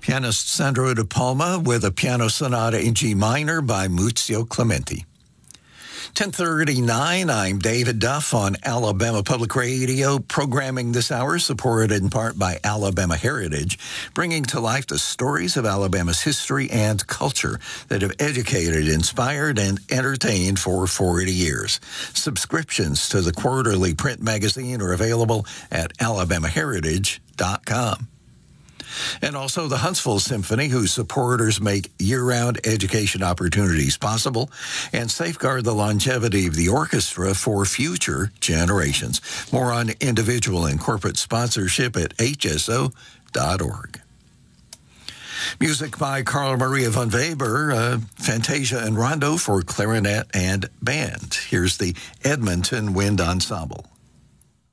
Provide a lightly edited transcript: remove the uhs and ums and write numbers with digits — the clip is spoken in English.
Pianist Sandro De Palma with a piano sonata in G minor by Muzio Clementi. 10:39, I'm David Duff on Alabama Public Radio, programming this hour supported in part by Alabama Heritage, bringing to life the stories of Alabama's history and culture that have educated, inspired, and entertained for 40 years. Subscriptions to the quarterly print magazine are available at alabamaheritage.com. And also the Huntsville Symphony, whose supporters make year-round education opportunities possible and safeguard the longevity of the orchestra for future generations. More on individual and corporate sponsorship at hso.org. Music by Carl Maria von Weber, Fantasia and Rondo for clarinet and band. Here's the Edmonton Wind Ensemble.